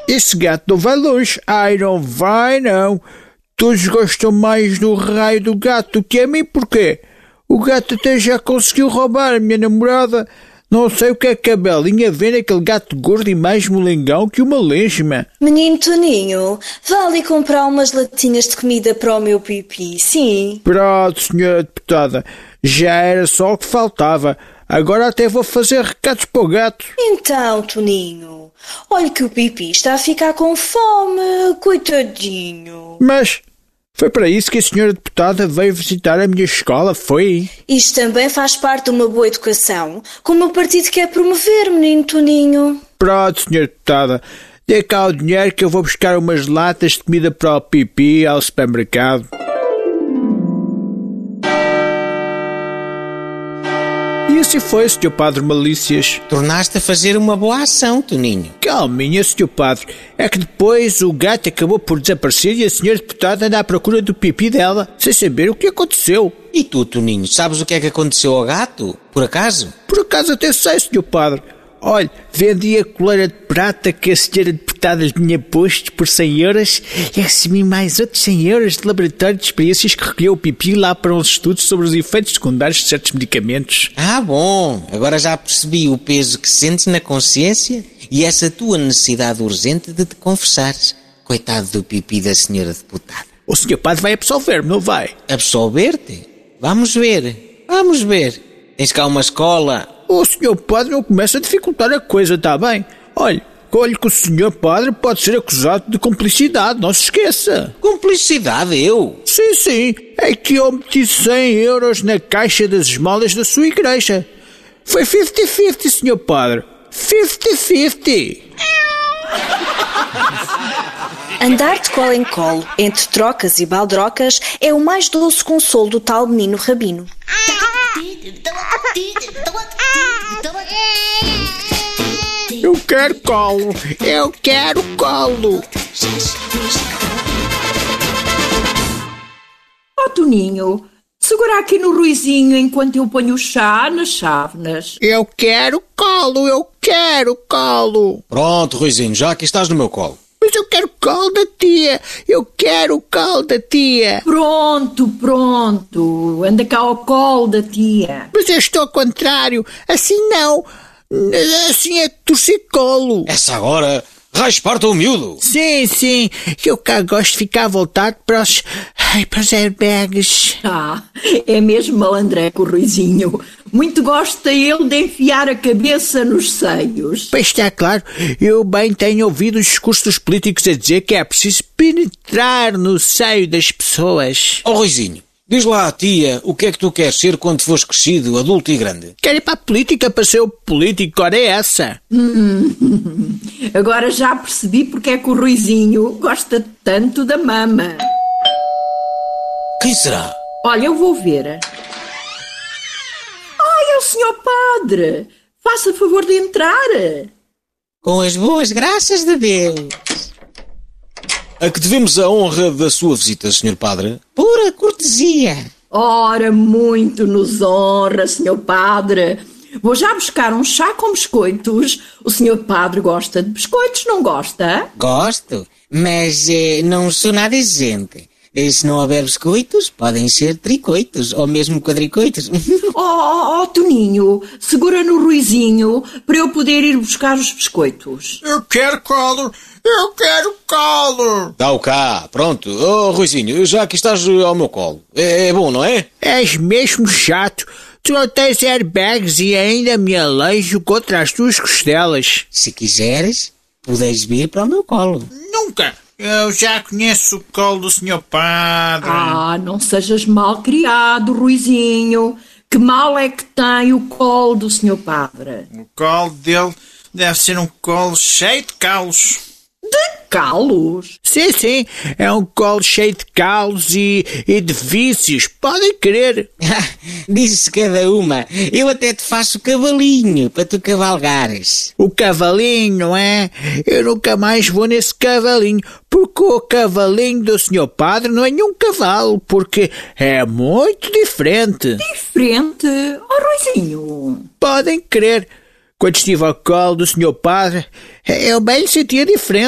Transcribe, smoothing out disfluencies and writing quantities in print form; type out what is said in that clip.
Esse gato não vai longe. Ai, não vai, não. Todos gostam mais do raio do gato do que a mim, porquê? O gato até já conseguiu roubar a minha namorada. Não sei o que a Belinha vê naquele gato gordo e mais molengão que uma lesma. Menino Toninho, vá ali comprar umas latinhas de comida para o meu pipi, sim? Pronto, senhora deputada. Já era só o que faltava. Agora até vou fazer recados para o gato. Então, Toninho, olha que o pipi está a ficar com fome, coitadinho. Mas foi para isso que a senhora deputada veio visitar a minha escola, foi? Isto também faz parte de uma boa educação, como o partido quer promover, menino Toninho. Pronto, senhora deputada. Dê cá o dinheiro que eu vou buscar umas latas de comida para o pipi ao supermercado. E assim foi, Sr. Padre Malícias. Tornaste a fazer uma boa ação, Toninho. Calminha, Sr. Padre. É que depois o gato acabou por desaparecer e a senhora deputada anda à procura do pipi dela, sem saber o que aconteceu. E tu, Toninho, sabes o que é que aconteceu ao gato? Por acaso? Por acaso até sei, Sr. Padre. Olha, vendi a coleira de prata que a senhora deputada lhe tinha posto por 100 euros e recebi mais outros 100 euros de laboratório de experiências que recolheu o pipi lá para uns estudos sobre os efeitos secundários de certos medicamentos. Ah, bom. Agora já percebi o peso que sentes na consciência e essa tua necessidade urgente de te confessares. Coitado do pipi da senhora deputada. O Sr. Padre vai absolver-me, não vai? Absolver-te? Vamos ver. Vamos ver. Tens cá uma escola. O Sr. Padre não começa a dificultar a coisa, está bem? Olha que o Sr. Padre pode ser acusado de cumplicidade, não se esqueça. Cumplicidade, eu? Sim. É que eu meti 100 euros na caixa das esmolas da sua igreja. Foi 50-50, Sr. Padre. 50-50. Andar de colo em colo, entre trocas e baldrocas, é o mais doce consolo do tal menino rabino. Eu quero colo. Eu quero colo. Ó, Toninho, segura aqui no Ruizinho enquanto eu ponho o chá nas chávenas. Eu quero colo. Eu quero colo. Pronto, Ruizinho, já aqui estás no meu colo. Mas eu quero colo da tia. Eu quero colo da tia. Pronto. Anda cá ao colo da tia. Mas eu estou ao contrário. Assim não. Assim é torcicolo. Essa agora, rasparta o miúdo. Sim. Eu cá gosto de ficar voltado para os airbags. Ah, é mesmo malandreco o Ruizinho. Muito gosta ele de enfiar a cabeça nos seios. Pois está claro, eu bem tenho ouvido os discursos dos políticos a dizer que é preciso penetrar no seio das pessoas. Ó, Ruizinho, diz lá à tia o que é que tu queres ser quando fores crescido, adulto e grande. Quero ir para a política para ser o político, ora é essa. Agora já percebi porque é que o Ruizinho gosta tanto da mama. Quem será? Olha, eu vou ver. Ai, é o senhor padre. Faça favor de entrar. Com as boas graças de Deus. A que devemos a honra da sua visita, senhor padre? Pura cortesia. Ora, muito nos honra, senhor padre. Vou já buscar um chá com biscoitos. O senhor padre gosta de biscoitos, não gosta? Gosto, mas não sou nada exigente. Se não houver biscoitos, podem ser tricoitos ou mesmo quadricoitos. Oh, Toninho, segura no Ruizinho para eu poder ir buscar os biscoitos. Eu quero colo. Dá-o cá, pronto. Oh, Ruizinho, já aqui estás ao meu colo. É bom, não é? És mesmo chato. Tu não tens airbags e ainda me aleijo contra as tuas costelas. Se quiseres, podes vir para o meu colo. Nunca. Eu já conheço o colo do Sr. Padre. Ah, não sejas mal criado, Ruizinho. Que mal é que tem o colo do senhor padre? O colo dele deve ser um colo cheio de calos. De calos? Sim. É um colo cheio de calos e de vícios. Podem crer. Diz-se cada uma. Eu até te faço cavalinho para tu cavalgares. O cavalinho, não é? Eu nunca mais vou nesse cavalinho, porque o cavalinho do Sr. Padre não é nenhum cavalo, porque é muito diferente. Diferente? Oh, Ruizinho. Podem crer. Quando estive ao colo do Sr. Padre, eu bem sentia diferente.